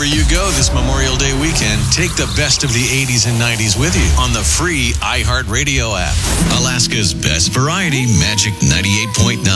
you go this Memorial Day weekend, take the best of the 80s and 90s with you on the free iHeartRadio app. Alaska's best variety, Magic 98.9.